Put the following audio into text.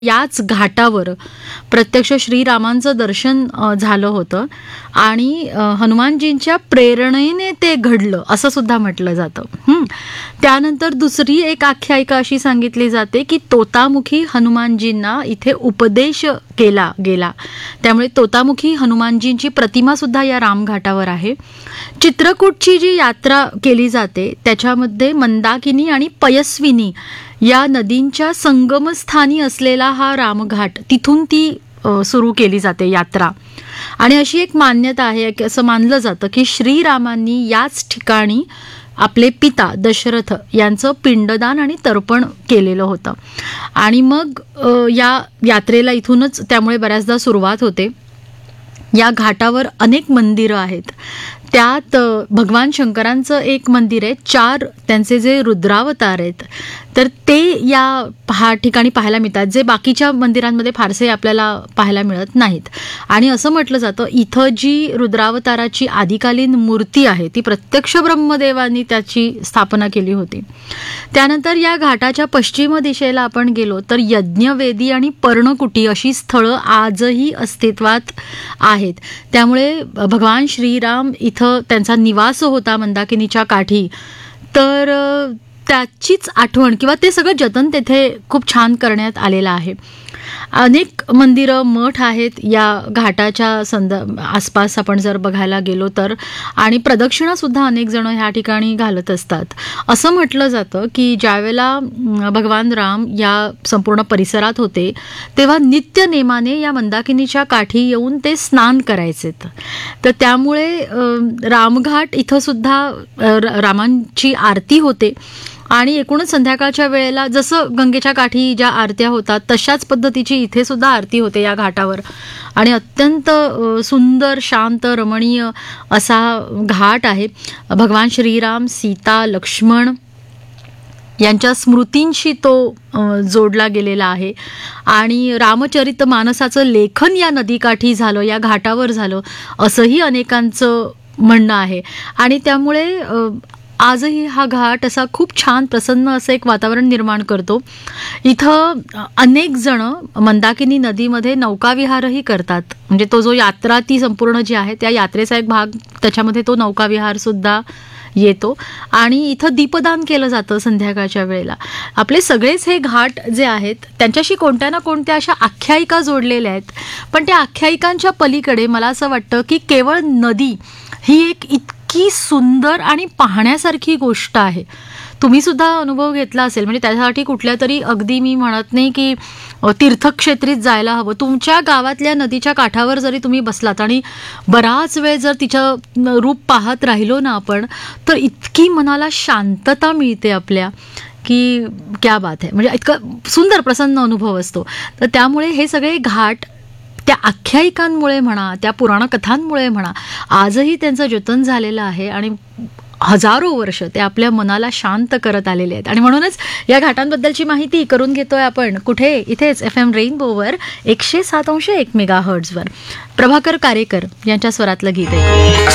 याच घाटावर प्रत्यक्ष श्रीरामांचं दर्शन झालं होतं आणि हनुमानजींच्या प्रेरणेने ते घडलं असं सुद्धा म्हटलं जातं. त्यानंतर दुसरी एक आख्यायिका अशी सांगितली जाते की तोतामुखी हनुमानजींना इथे उपदेश केला गेला, त्यामुळे तोतामुखी हनुमानजींची प्रतिमा सुद्धा या रामघाटावर आहे. चित्रकूटची जी यात्रा केली जाते त्याच्यामध्ये मंदाकिनी आणि पयस्विनी या नदींच्या संगमस्थानी असलेला हा रामघाट, तिथून ती सुरू केली जाते यात्रा. आणि अशी एक मान्यता आहे, असं मानलं जातं की श्रीरामांनी याच ठिकाणी आपले पिता दशरथ यांचं पिंडदान आणि तर्पण केलेलं होतं. आणि मग या यात्रेला इथूनच त्यामुळे बऱ्याचदा सुरुवात होते. या घाटावर अनेक मंदिरं आहेत, त्यात भगवान शंकरांचं एक मंदिर आहे. 4 त्यांचे जे रुद्रावतार आहेत तर ते या ठिकाणी पाहायला मिळतात, जे बाकीच्या मंदिरांमध्ये फारसे आपल्याला पाहायला मिळत नाहीत. आणि असं म्हटलं जातं इथं जी रुद्रावताराची आदिकालीन मूर्ती आहे ती प्रत्यक्ष ब्रह्मदेवानी त्याची स्थापना केली होती. त्यानंतर या घाटाच्या पश्चिम दिशेला आपण गेलो तर यज्ञवेदी आणि पर्णकुटी अशी स्थळं आजही अस्तित्वात आहेत. त्यामुळे भगवान श्रीराम इथं त्यांचा निवास होता मंदाकिनीच्या काठी, तर त्याचीच आठवण किंवा ते सगळं जतन तेथे खूप छान करण्यात आलेलं आहे. अनेक मंदिरं मठ आहेत या घाटाच्या आसपास आपण जर बघायला गेलो तर, आणि प्रदक्षिणा सुद्धा अनेक जण ह्या ठिकाणी घालत असतात. असं म्हटलं जातं की ज्यावेळेला भगवान राम या संपूर्ण परिसरात होते तेव्हा नित्य नेमाने या मंदाकिनीच्या काठी येऊन ते स्नान करायचेत. तर त्यामुळे रामघाट इथं सुद्धा रामांची आरती होते. आणि एकूणच संध्याकाळच्या वेळेला जसं गंगेच्या काठी ज्या आरत्या होतात तशाच पद्धतीची इथे सुद्धा आरती होते या घाटावर. आणि अत्यंत सुंदर, शांत, रमणीय असा घाट आहे. भगवान श्रीराम, सीता, लक्ष्मण यांच्या स्मृतींशी तो जोडला गेलेला आहे. आणि रामचरित मानसाचं लेखन या नदीकाठी झालं, या घाटावर झालं असंही अनेकांचं म्हणणं आहे. आणि त्यामुळे आजही हा घाट असा खूप छान प्रसन्न असं एक वातावरण निर्माण करतो. इथं अनेक जण मंदाकिनी नदीमध्ये नौकाविहारही करतात. म्हणजे तो जो यात्रा ती संपूर्ण जी आहे त्या यात्रेचा एक भाग, त्याच्यामध्ये तो नौकाविहार सुद्धा येतो. आणि इथं दीपदान केलं जातं संध्याकाळच्या वेळेला. आपले सगळेच हे घाट जे आहेत त्यांच्याशी कोणत्या ना कोणत्या अशा आख्यायिका जोडलेल्या आहेत. पण त्या आख्यायिकांच्या पलीकडे मला असं वाटतं की केवळ नदी ही एक इतकी सुंदर आणि पाहण्यासारखी गोष्ट आहे. तुम्ही सुद्धा अनुभव घेतला असेल. म्हणजे त्यासाठी कुठल्या तरी, अगदी मी म्हणत नाही की तीर्थक्षेत्रीत जायला हवं, तुमच्या गावातल्या नदीच्या काठावर जरी तुम्ही बसलात आणि बराच वेळ जर तिचं रूप पाहत राहिलो ना आपण, तर इतकी मनाला शांतता मिळते आपल्या की क्या बात आहे. म्हणजे इतकं सुंदर प्रसन्न अनुभव असतो. तर त्यामुळे हे सगळे घाट त्या आख्यायिकांमुळे म्हणा, त्या पुराणकथांमुळे म्हणा, आजही त्यांचं जतन झालेलं आहे आणि हजारो वर्ष ते आपल्या मनाला शांत करत आलेले आहेत. आणि म्हणूनच या घाटांबद्दलची माहिती करून घेतोय आपण कुठे, इथेच FM रेनबोवर 107.1 मेगाहर्ट्झवर. प्रभाकर कारेकर यांच्या स्वरातलं गीत आहे.